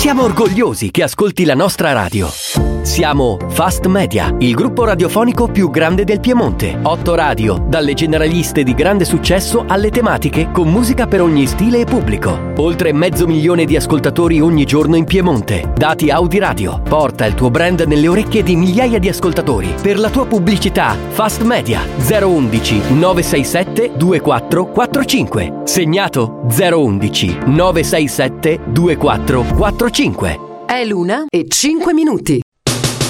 Siamo orgogliosi che ascolti la nostra radio. Siamo Fast Media, il gruppo radiofonico più grande del Piemonte. 8 radio, dalle generaliste di grande successo alle tematiche con musica per ogni stile e pubblico. Oltre 500.000 di ascoltatori ogni giorno in Piemonte. Dati Audi Radio. Porta il tuo brand nelle orecchie di migliaia di ascoltatori. Per la tua pubblicità, Fast Media 011 967 2445. Segnato 011 967 2445. È l'1:05.